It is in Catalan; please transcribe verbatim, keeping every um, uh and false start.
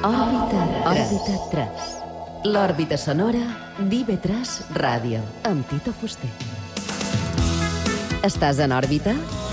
Òrbita, òrbita tres. L'òrbita sonora d'I V tres Ràdio, amb Tito Fuster. Estàs en òrbita?